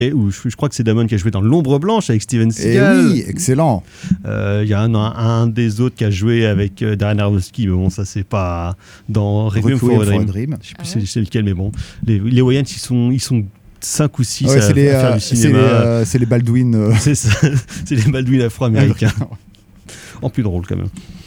je crois que c'est Damon qui a joué dans L'Ombre Blanche avec Steven Seagal. Oui, excellent. Il y a un des autres qui a joué avec Darren Aronofsky, mais bon, ça c'est pas dans Requiem for a Dream. Je sais plus c'est lequel, mais bon. Les Wayans, ils sont 5 ou 6 à faire du cinéma. C'est les Baldwin. C'est ça, c'est les Baldwin afro-américains. En plus drôle quand même.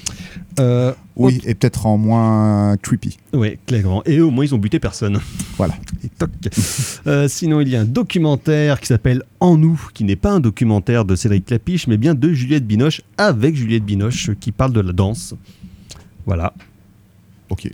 Oui, et peut-être en moins creepy. Oui, clairement. Et eux, au moins, ils ont buté personne. Voilà. Et toc. Sinon, il y a un documentaire qui s'appelle En nous, qui n'est pas un documentaire de Cédric Clapiche, mais bien de Juliette Binoche, avec Juliette Binoche, qui parle de la danse. Voilà. Ok.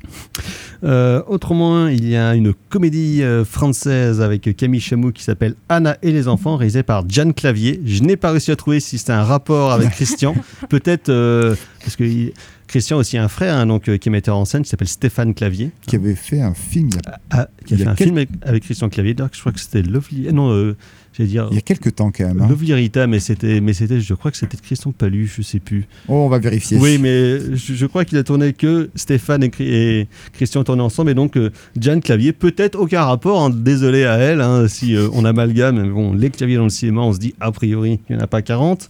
Autrement, il y a une comédie française avec Camille Chamou qui s'appelle Anna et les enfants, réalisée par Jeanne Clavier. Je n'ai pas réussi à trouver si c'était un rapport avec Christian. Peut-être parce que Christian a aussi un frère qui est metteur en scène, qui s'appelle Stéphane Clavier. Qui avait fait un film. Qui a fait un film avec Christian Clavier. D'ailleurs, je crois que c'était Lovely. J'allais dire. Il y a quelques temps quand même. Lovely Rita, mais c'était, je crois que c'était de Christian Palu, je sais plus. Oh, on va vérifier. Oui, mais je crois qu'il a tourné que Stéphane et Christian tourné ensemble, et donc Jeanne Clavier, peut-être aucun rapport, hein, désolé à elle, hein, si on amalgame, mais bon, les Claviers dans le cinéma, on se dit a priori, il n'y en a pas 40.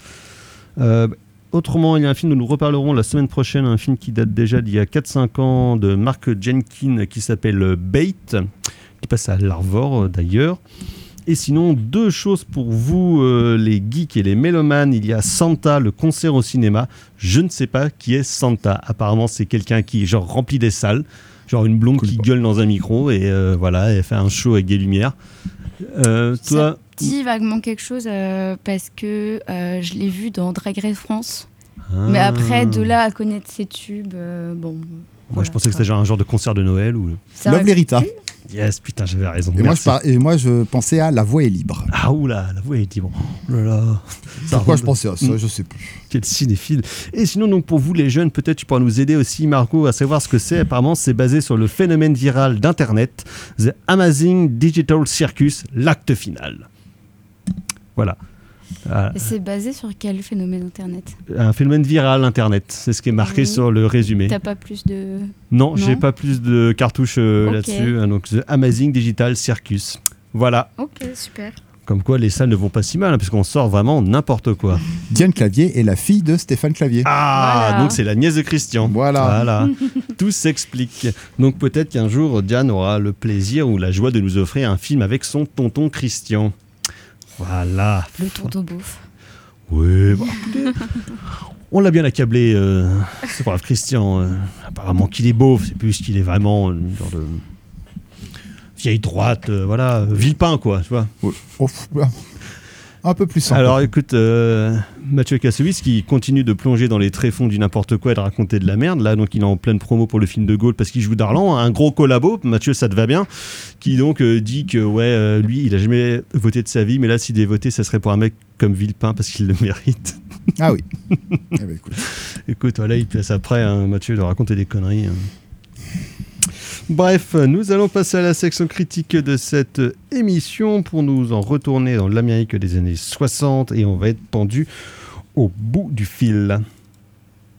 Autrement, il y a un film dont nous reparlerons la semaine prochaine, un film qui date déjà d'il y a 4-5 ans, de Mark Jenkins, qui s'appelle Bait, qui passe à l'Arvor d'ailleurs. Et sinon, 2 choses pour vous, les geeks et les mélomanes. Il y a Santa, le concert au cinéma. Je ne sais pas qui est Santa. Apparemment, c'est quelqu'un qui remplit des salles. Genre une blonde qui gueule dans un micro et voilà, elle fait un show avec des lumières. Toi... Ça dit vaguement quelque chose parce que je l'ai vu dans Drag Race France. Mais après, de là à connaître ses tubes, bon... Moi, je pensais que c'était genre un genre de concert de Noël ou... Lovely Rita. Yes, putain, j'avais raison. Et moi, je pensais à La Voix est libre. Ah oula, La Voix est libre. Oh là là. Pourquoi je pensais à ça, je sais plus. Quel cinéphile. Et sinon, donc, pour vous les jeunes, peut-être tu pourras nous aider aussi, Marco, à savoir ce que c'est. Apparemment, c'est basé sur le phénomène viral d'Internet, The Amazing Digital Circus, l'acte final. Voilà. C'est basé sur quel phénomène Internet ? Un phénomène viral Internet, c'est ce qui est marqué sur le résumé. T'as pas plus de... Non, j'ai pas plus de cartouches là-dessus. Donc, The Amazing Digital Circus. Voilà. Ok, super. Comme quoi, les salles ne vont pas si mal, hein, puisqu'on sort vraiment n'importe quoi. Diane Clavier est la fille de Stéphane Clavier. Ah, voilà. Donc c'est la nièce de Christian. Voilà. Tout s'explique. Donc peut-être qu'un jour, Diane aura le plaisir ou la joie de nous offrir un film avec son tonton Christian. Voilà. Le tonton beauf. Oui, bah, écoutez, on l'a bien accablé. C'est pas grave, Christian. Apparemment qu'il est beauf, c'est plus qu'il est vraiment une genre de vieille droite, voilà, Villepin, quoi, tu vois. Un peu plus simple. Alors écoute, Mathieu Kassovitz qui continue de plonger dans les tréfonds du n'importe quoi et de raconter de la merde. Là, donc il est en pleine promo pour le film de Gaulle parce qu'il joue Darlan, un gros collabo. Mathieu, ça te va bien. Qui donc dit que lui, il a jamais voté de sa vie, mais là, s'il devait voter, ça serait pour un mec comme Villepin parce qu'il le mérite. Ah oui. Écoute, voilà, il passe après, hein, Mathieu, de raconter des conneries. Hein. Bref, nous allons passer à la section critique de cette émission pour nous en retourner dans l'Amérique des années 60 et on va être pendu au bout du fil.